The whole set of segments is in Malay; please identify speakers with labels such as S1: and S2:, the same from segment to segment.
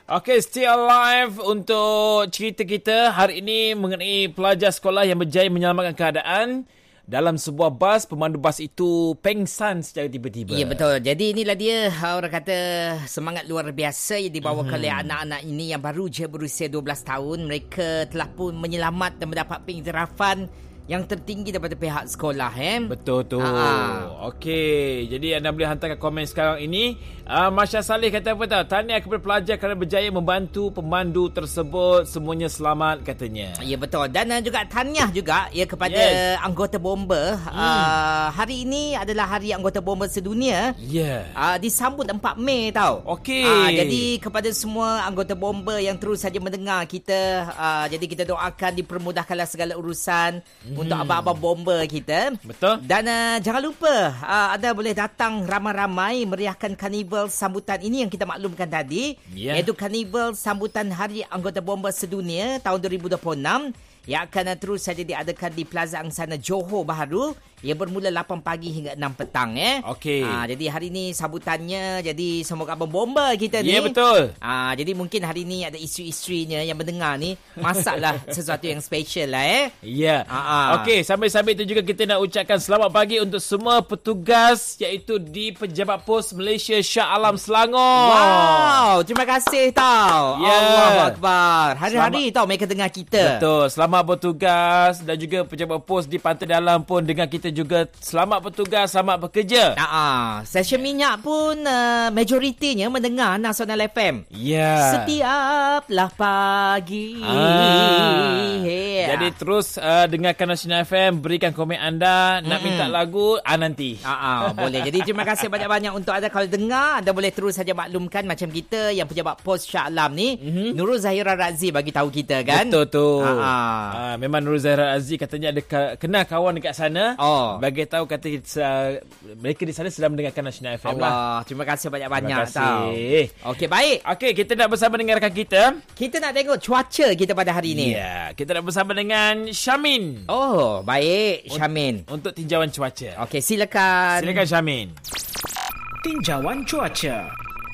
S1: Okay, still alive untuk cerita kita hari ini mengenai pelajar sekolah yang berjaya menyelamatkan keadaan. Dalam sebuah bas, pemandu bas itu pengsan secara tiba-tiba.
S2: Ya, betul. Jadi inilah dia, orang kata semangat luar biasa yang dibawakan oleh anak-anak ini yang baru je berusia 12 tahun. Mereka telah pun menyelamat dan mendapat pengiktirafan yang tertinggi daripada pihak sekolah.
S1: Betul tu. Okey, jadi anda boleh hantarkan komen sekarang ini. Masya Saleh kata apa tahu? Tahniah kepada pelajar kerana berjaya membantu pemandu tersebut. Semuanya selamat katanya.
S2: Ya, betul. Dan juga tahniah juga ya kepada anggota bomba. Hari ini adalah hari anggota bomba sedunia. Disambut 4 Mei tau.
S1: Okey.
S2: Jadi kepada semua anggota bomba yang terus saja mendengar kita, jadi kita doakan dipermudahkanlah segala urusan untuk abang-abang bomba kita.
S1: Betul.
S2: Dan jangan lupa anda boleh datang ramai-ramai meriahkan karnival sambutan ini yang kita maklumkan tadi, iaitu karnival sambutan Hari Anggota Bomba Sedunia tahun 2026 yang akan terus saja diadakan di Plaza Angsana Johor Bahru yang bermula 8 pagi hingga 6 petang.
S1: Okey.
S2: Jadi hari ni sambutannya, jadi semoga abang bomba kita ni.
S1: Ya, betul.
S2: Jadi mungkin hari ni ada isteri-isterinya yang mendengar ni, masaklah sesuatu yang special lah.
S1: Ya. Okey, sambil-sambil itu juga kita nak ucapkan selamat pagi untuk semua petugas iaitu di Pejabat Pos Malaysia Shah Alam Selangor.
S2: Wow, terima kasih tau.
S1: Ya.
S2: Allahu Akbar. Hari-hari tau mereka dengar kita.
S1: Betul. Selamat bertugas dan juga Pejabat Pos di Pantai Dalam pun dengar kita juga. Selamat bertugas, selamat bekerja.
S2: Stesen minyak pun majoritinya mendengar Nasional FM.
S1: Ya.
S2: Setiaplah pagi.
S1: Jadi terus dengarkan Nasional FM, berikan komen anda, nak minta lagu nanti.
S2: Boleh. Jadi terima kasih banyak-banyak untuk anda. Kalau dengar, anda boleh terus saja maklumkan macam kita yang Pejabat Pos Shah Alam ni, Nurul Zahira Razi bagi tahu kita kan.
S1: Betul tu. Memang Nurul Zahira Razi katanya ada kenal kawan dekat sana. Bagi tahu kata mereka di sana sedang mendengarkan Nasional FM lah.
S2: Terima kasih banyak-banyak.
S1: Terima kasih.
S2: Okey, baik.
S1: Okey, kita nak bersama dengan rakan kita.
S2: Kita nak tengok cuaca kita pada hari ini.
S1: Ya, kita nak bersama dengan Syamin.
S2: Baik, Syamin.
S1: Untuk tinjauan cuaca.
S2: Okey, silakan.
S1: Silakan Syamin.
S3: Tinjauan cuaca.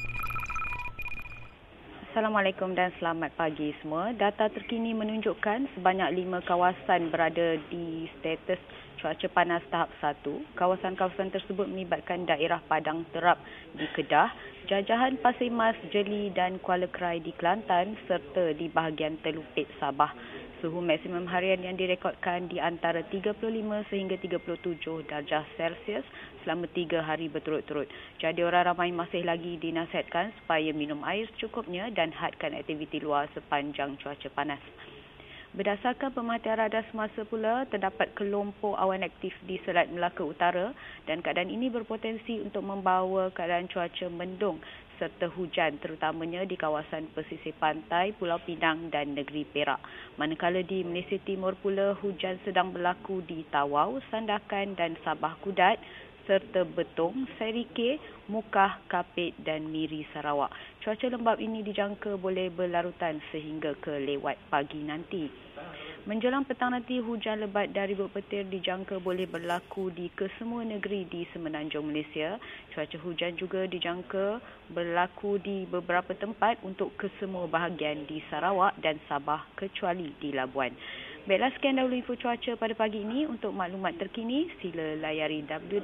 S4: Assalamualaikum dan selamat pagi semua. Data terkini menunjukkan sebanyak 5 kawasan berada di status cuaca panas tahap 1. Kawasan-kawasan tersebut melibatkan daerah Padang Terap di Kedah, Jajahan Pasir Mas, Jeli dan Kuala Krai di Kelantan serta di bahagian Telupit Sabah. Suhu maksimum harian yang direkodkan di antara 35 sehingga 37 darjah Celsius selama 3 hari berturut-turut. Jadi orang ramai masih lagi dinasihatkan supaya minum air secukupnya dan hadkan aktiviti luar sepanjang cuaca panas. Berdasarkan pemerhatian radar semasa pula, terdapat kelompok awan aktif di Selat Melaka Utara dan keadaan ini berpotensi untuk membawa keadaan cuaca mendung serta hujan terutamanya di kawasan pesisir pantai, Pulau Pinang dan Negeri Perak. Manakala di Malaysia Timur pula, hujan sedang berlaku di Tawau, Sandakan dan Sabah Kudat serta Betong, Serike, Mukah, Kapit dan Miri Sarawak. Cuaca lembap ini dijangka boleh berlarutan sehingga ke lewat pagi nanti. Menjelang petang nanti, hujan lebat dari berpetir dijangka boleh berlaku di kesemua negeri di semenanjung Malaysia. Cuaca hujan juga dijangka berlaku di beberapa tempat untuk kesemua bahagian di Sarawak dan Sabah kecuali di Labuan. Baiklah, sekian dahulu info cuaca pada pagi ini. Untuk maklumat terkini, sila layari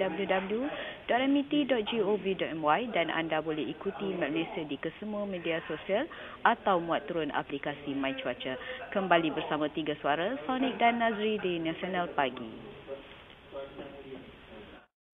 S4: www.met.gov.my dan anda boleh ikuti Malaysia di kesemua media sosial atau muat turun aplikasi My Cuaca. Kembali bersama Tiga Suara, Sonic dan Nazri di Nasional Pagi.